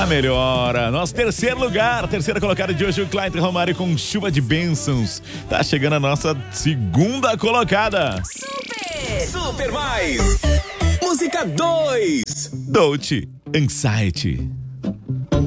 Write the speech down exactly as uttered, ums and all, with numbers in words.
A melhora. Nosso terceiro lugar, terceira colocada de hoje, o Clayton Romário com Chuva de Bênçãos. Tá chegando a nossa segunda colocada. Super! Super mais! Música dois. Dolce, Anxiety.